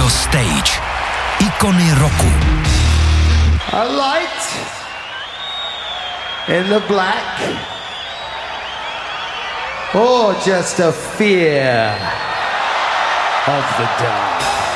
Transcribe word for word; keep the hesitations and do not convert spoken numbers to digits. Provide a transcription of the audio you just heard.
Stage. Ikony roku. A light in the black, or just a fear of the dark.